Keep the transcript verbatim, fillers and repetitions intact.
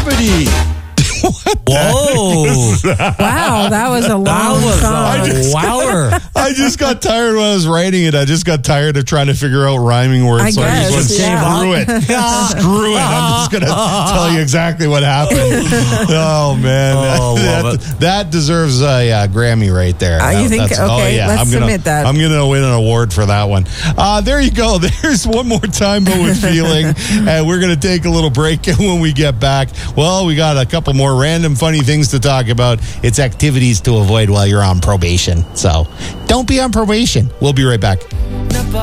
gravity. Whoa. Wow, that was a long That was song. a wower. I just got tired when I was writing it. I just got tired of trying to figure out rhyming words. I so guess, I just went, yeah. screw it. Screw it. I'm just going to tell you exactly what happened. Oh, man. Oh, that, love that, that deserves a uh, Grammy right there. Uh, you That- think? that's- Okay, let's I'm gonna, submit that. I'm going to win an award for that one. Uh, there you go. There's one more time, but with feeling. And we're going to take a little break. And when we get back, well, we got a couple more random funny things to talk about. It's activities to avoid while you're on probation. So don't be on probation. We'll be right back.